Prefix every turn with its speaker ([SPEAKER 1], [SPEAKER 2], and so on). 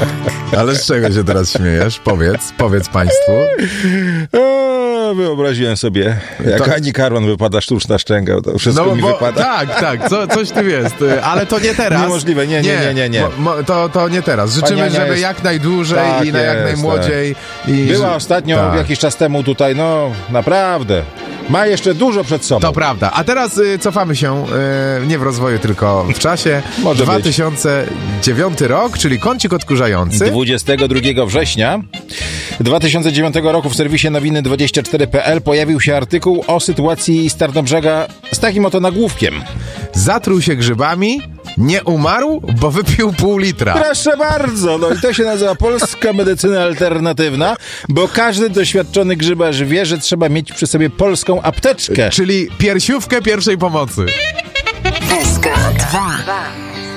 [SPEAKER 1] Ale z czego się teraz śmiejesz? Powiedz państwu.
[SPEAKER 2] Wyobraziłem sobie, jak Ani Karwan wypada sztuczna szczęka, to wszystko mi wypada.
[SPEAKER 1] Tak, coś w tym jest, ale to nie teraz.
[SPEAKER 2] Niemożliwe, nie.
[SPEAKER 1] To nie teraz. Życzymy, żeby jak najdłużej i na jak najmłodziej.
[SPEAKER 2] Tak. Była ostatnio jakiś czas temu tutaj, naprawdę. Ma jeszcze dużo przed sobą.
[SPEAKER 1] To prawda. A teraz cofamy się nie w rozwoju, tylko w czasie. 2009 rok, czyli kącik odkurzający.
[SPEAKER 2] 22 września 2009 roku w serwisie nowiny24.pl pojawił się artykuł o sytuacji z Tarnobrzega z takim oto nagłówkiem.
[SPEAKER 1] Zatruł się grzybami, nie umarł, bo wypił pół litra.
[SPEAKER 2] Proszę bardzo, i to się nazywa polska medycyna alternatywna, bo każdy doświadczony grzybarz wie, że trzeba mieć przy sobie polską apteczkę.
[SPEAKER 1] Czyli piersiówkę pierwszej pomocy.
[SPEAKER 3] SK2